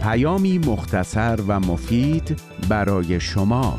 پیامی مختصر و مفید برای شما.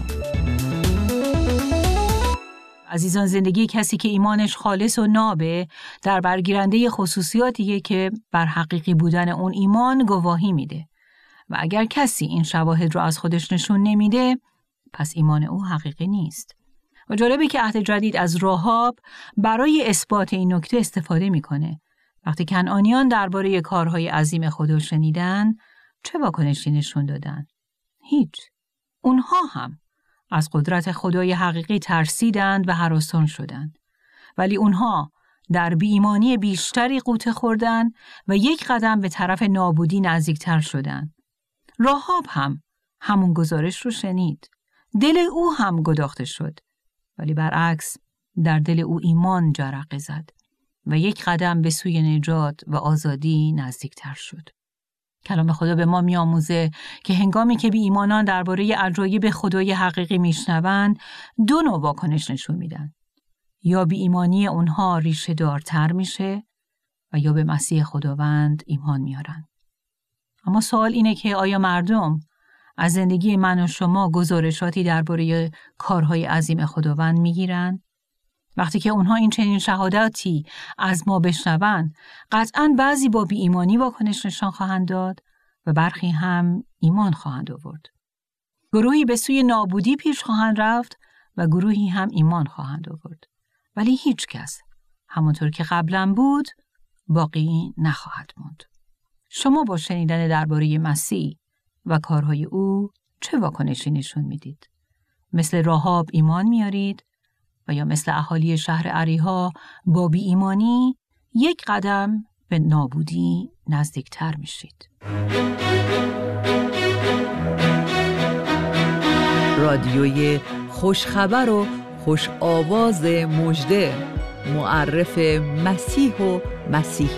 عزیزان، زندگی کسی که ایمانش خالص و نابه در برگیرنده خصوصیاتیه که بر حقیقی بودن اون ایمان گواهی میده و اگر کسی این شواهد رو از خودش نشون نمیده پس ایمان او حقیقی نیست. و جالبه که عهد جدید از راهاب برای اثبات این نکته استفاده میکنه. وقتی کنعانیان درباره کارهای عظیم خدا شنیدن چه واکنشی نشون دادن؟ هیچ. اونها هم از قدرت خدای حقیقی ترسیدند و هراسان شدند. ولی اونها در بی‌ایمانی بیشتری غوطه خوردند و یک قدم به طرف نابودی نزدیکتر شدند. راهاب هم همون گزارش رو شنید. دل او هم گداخته شد. ولی برعکس در دل او ایمان جرقه زد و یک قدم به سوی نجات و آزادی نزدیکتر شد. کلام خدا به ما می‌آموزه که هنگامی که بی‌ایمانان درباره عجایب خدای حقیقی میشنوند، دو نوع واکنش نشون میدن. یا بی‌ایمانی اونها ریشه دارتر میشه و یا به مسیح خداوند ایمان میارن. اما سوال اینه که آیا مردم از زندگی من و شما گزارشاتی درباره کارهای عظیم خداوند میگیرن؟ وقتی که اونها این چنین شهادتی از ما بشنون، قطعاً بعضی با بی‌ایمانی واکنش نشان خواهند داد و برخی هم ایمان خواهند آورد. گروهی به سوی نابودی پیش خواهند رفت و گروهی هم ایمان خواهند آورد. ولی هیچ کس همونطور که قبلا بود باقی نخواهد موند. شما با شنیدن درباره مسیح و کارهای او چه واکنشی نشون میدید؟ مثل راهاب ایمان میارید و یا مثل اهالی شهر اریحا با بی‌ایمانی یک قدم به نابودی نزدیکتر میشید؟ رادیوی خوشخبر و خوش آواز مژده، معرف مسیح و مسیح